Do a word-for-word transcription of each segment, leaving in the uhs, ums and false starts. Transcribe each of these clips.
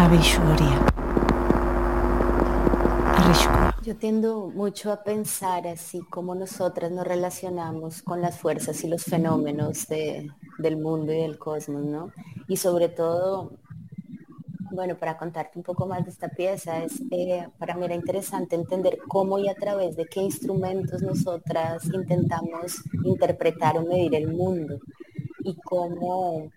Abishuria. Arishkua. Yo tiendo mucho a pensar así como nosotras nos relacionamos con las fuerzas y los fenómenos de, del mundo y del cosmos, ¿no? Y sobre todo, bueno, para contarte un poco más de esta pieza, es, eh, para mí era interesante entender cómo y a través de qué instrumentos nosotras intentamos interpretar o medir el mundo y cómo,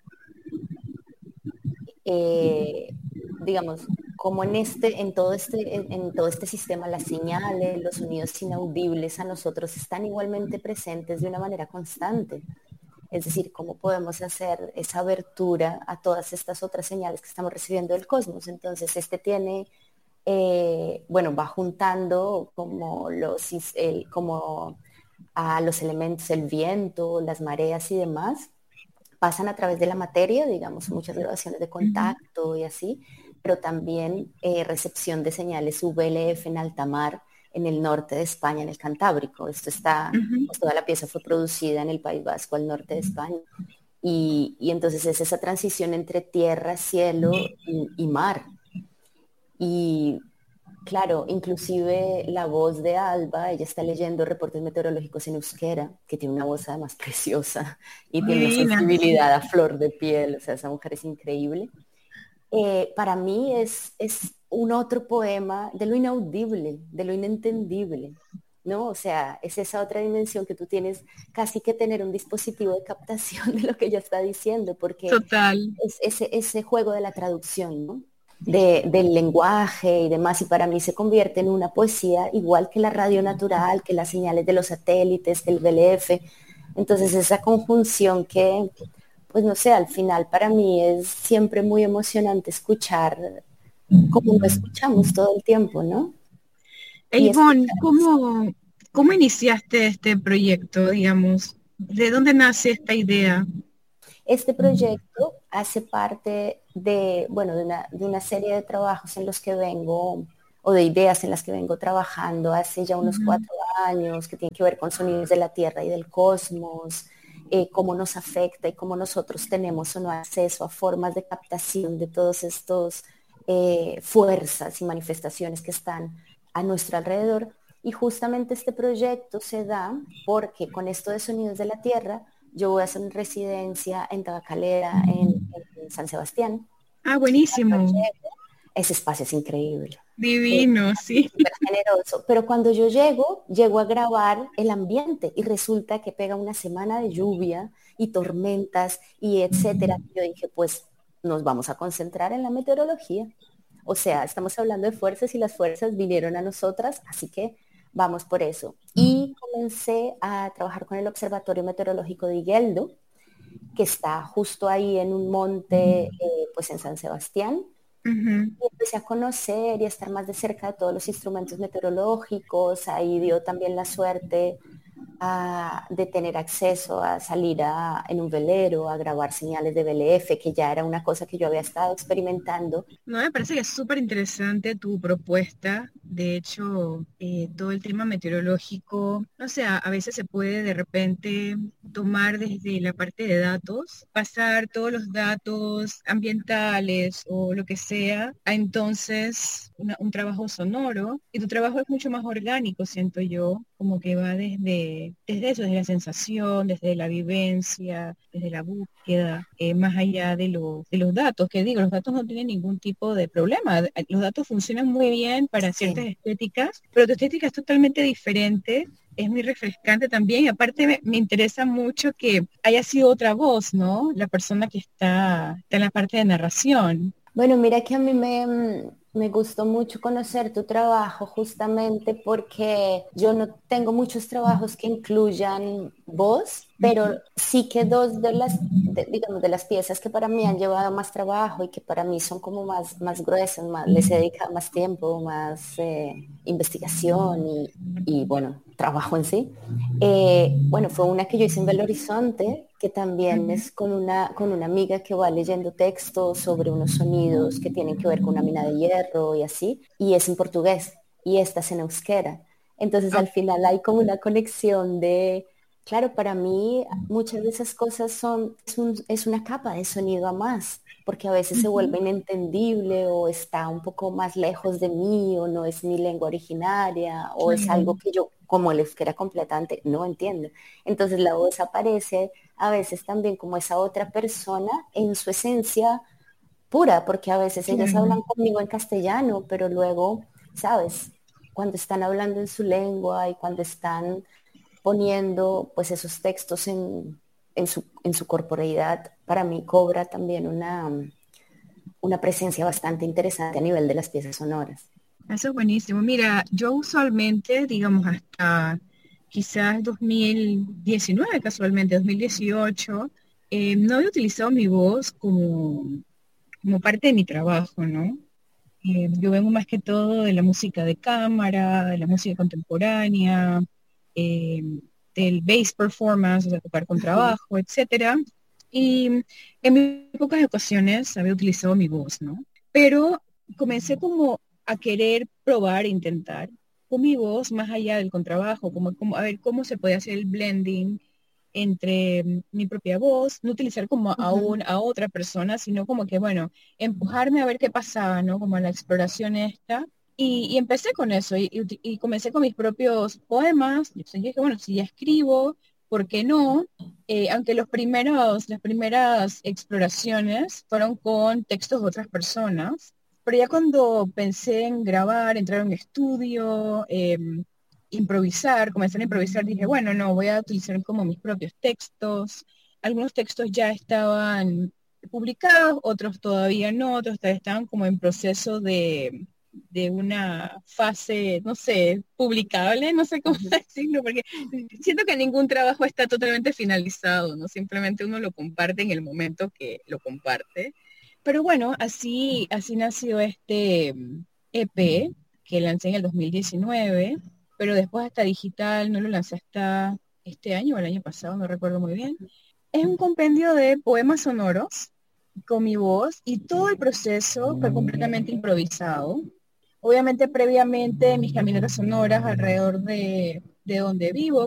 eh, digamos, como en este, en todo este, en, en todo este sistema, las señales, los sonidos inaudibles a nosotros están igualmente presentes de una manera constante. Es decir, cómo podemos hacer esa abertura a todas estas otras señales que estamos recibiendo del cosmos. Entonces, este tiene, eh, bueno, va juntando como los, el, como a los elementos, el viento, las mareas y demás, pasan a través de la materia, digamos, muchas grabaciones de Ujú. contacto y así, pero también eh, recepción de señales V L F en alta mar en el norte de España, en el Cantábrico. Esto está, Ujú. pues toda la pieza fue producida en el País Vasco, al norte de España. Y, y entonces es esa transición entre tierra, cielo y, y mar. Y claro, inclusive la voz de Alba, ella está leyendo reportes meteorológicos en euskera, que tiene una voz además preciosa y tiene una Divina. sensibilidad a flor de piel, o sea, esa mujer es increíble. Eh, para mí es, es un otro poema de lo inaudible, de lo inentendible, ¿no? O sea, es esa otra dimensión que tú tienes casi que tener un dispositivo de captación de lo que ella está diciendo, porque Total. es ese, ese juego de la traducción, ¿no? De, del lenguaje y demás, y para mí se convierte en una poesía igual que la radio natural, que las señales de los satélites, que el V L F. Entonces esa conjunción que, pues no sé, al final para mí es siempre muy emocionante escuchar como lo escuchamos todo el tiempo, ¿no? E Y Ivonne, escuchar. ¿cómo, cómo iniciaste este proyecto, digamos? ¿De dónde nace esta idea? Este proyecto hace parte de, bueno, de una, de una serie de trabajos en los que vengo, o de ideas en las que vengo trabajando hace ya unos Ujú. cuatro años, que tienen que ver con sonidos de la Tierra y del cosmos, eh, cómo nos afecta y cómo nosotros tenemos o no acceso a formas de captación de todos estos eh, fuerzas y manifestaciones que están a nuestro alrededor. Y justamente este proyecto se da porque con esto de sonidos de la Tierra, yo voy a hacer una residencia en Tabacalera, en, en San Sebastián. Ah, Cuando buenísimo. llego, ese espacio es increíble, eh, Divino, sí. súper generoso, pero cuando yo llego, llego a grabar el ambiente y resulta que pega una semana de lluvia y tormentas y etcétera. Yo dije, pues nos vamos a concentrar en la meteorología. O sea, estamos hablando de fuerzas y las fuerzas vinieron a nosotras, así que vamos por eso. Y comencé a trabajar con el Observatorio Meteorológico de Igueldo, que está justo ahí en un monte, eh, pues en San Sebastián. Ujú. Y empecé a conocer y a estar más de cerca de todos los instrumentos meteorológicos. Ahí dio también la suerte a- de tener acceso a salir a- en un velero, a grabar señales de V L F, que ya era una cosa que yo había estado experimentando. No, me parece que es súper interesante tu propuesta. De hecho, eh, todo el tema meteorológico, no sé, a a veces se puede de repente tomar desde la parte de datos, pasar todos los datos ambientales o lo que sea, a entonces una- un trabajo sonoro. Y tu trabajo es mucho más orgánico, siento yo, como que va desde, desde eso, desde la sensación, desde la vivencia, desde la búsqueda, eh, más allá de, lo- de los datos, que digo, los datos no tienen ningún tipo de problema. Eh, Los datos funcionan muy bien para ciertas Sí. estéticas, pero tu estética es totalmente diferente. Es muy refrescante también y aparte me, me interesa mucho que haya sido otra voz, ¿no? La persona que está, está en la parte de narración. Bueno, mira que a mí me, mm, me gustó mucho conocer tu trabajo justamente porque yo no tengo muchos trabajos que incluyan voz, pero Ujú. sí que dos de las, de- digamos, de las piezas que para mí han llevado más trabajo y que para mí son como más, más gruesas, más, les he dedicado más tiempo, más eh, investigación y, y, bueno, trabajo en sí. Eh, bueno, fue una que yo hice en Belo Horizonte, que también Ujú. es con una, con una amiga que va leyendo textos sobre unos sonidos que tienen que ver con una mina de hierro y así, y es en portugués, y esta es en euskera. Entonces Ok. al final hay como una conexión de, Claro, para mí muchas de esas cosas son, es, un- es una capa de sonido a más, porque a veces se Ujú. vuelve inentendible o está un poco más lejos de mí o no es mi lengua originaria o es Claro, algo que yo como el euskera completamente no entiendo. Entonces la voz aparece a veces también como esa otra persona en su esencia pura, porque a veces ellas claro. hablan conmigo en castellano, pero luego, ¿sabes? Cuando están hablando en su lengua y cuando están poniendo pues esos textos en, en su, en su corporeidad, para mí cobra también una, una presencia bastante interesante a nivel de las piezas sonoras. Eso es buenísimo. Mira, yo usualmente, digamos, hasta quizás dos mil diecinueve, casualmente, dos mil dieciocho, eh, no había utilizado mi voz como, como parte de mi trabajo, ¿no? Eh, yo vengo más que todo de la música de cámara, de la música contemporánea, eh, del bass performance, o sea, tocar con Ujú. trabajo, etcétera. Y en muy pocas ocasiones había utilizado mi voz, ¿no? Pero comencé como a querer probar, e intentar con mi voz más allá del contrabajo, como, como a ver cómo se puede hacer el blending entre mm, mi propia voz, no utilizar como a, Ujú. un, a otra persona, sino como que, bueno, empujarme a ver qué pasaba, ¿no? Como la exploración esta. Y, y empecé con eso y, y uti- y comencé con mis propios poemas. Y entonces dije, bueno, si ya escribo, ¿por qué no? Eh, aunque los primeros, las primeras exploraciones fueron con textos de otras personas, pero ya cuando pensé en grabar, entrar a un estudio, em, improvisar, comenzar a improvisar, dije, bueno, no, voy a utilizar como mis propios textos. Algunos textos ya estaban publicados, otros todavía no, otros todavía estaban como en proceso de, de una fase, no sé, publicable, no sé cómo Ujú. decirlo, porque siento que ningún trabajo está totalmente finalizado, ¿no? Simplemente uno lo comparte en el momento que lo comparte. Pero bueno, así, así nació este mm, E P que lancé en el dos mil diecinueve, pero después hasta digital no lo lancé hasta este año o el año pasado, no recuerdo muy bien. Es un compendio de poemas sonoros con mi voz y todo el proceso fue completamente improvisado. Obviamente previamente mis caminatas sonoras alrededor de, de donde vivo,